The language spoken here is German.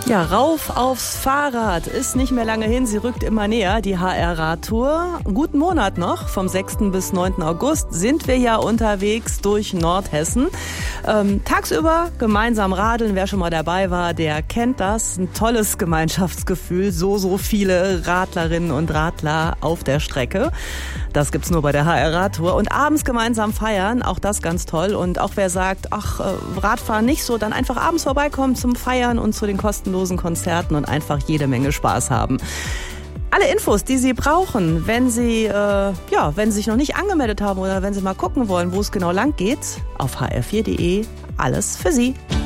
Ja, rauf aufs Fahrrad ist nicht mehr lange hin, sie rückt immer näher, die HR-Radtour. Einen guten Monat noch, vom 6. bis 9. August sind wir ja unterwegs durch Nordhessen. Tagsüber gemeinsam radeln, wer schon mal dabei war, der kennt das. Ein tolles Gemeinschaftsgefühl, so viele Radlerinnen und Radler auf der Strecke. Das gibt's nur bei der HR-Radtour. Und abends gemeinsam feiern, auch das ganz toll. Und auch wer sagt, Radfahren nicht so, dann einfach abends vorbeikommen zum Feiern und zu den kostenlosen Konzerten und einfach jede Menge Spaß haben. Alle Infos, die Sie brauchen, wenn Sie sich noch nicht angemeldet haben oder wenn Sie mal gucken wollen, wo es genau lang geht, auf hr4.de, alles für Sie.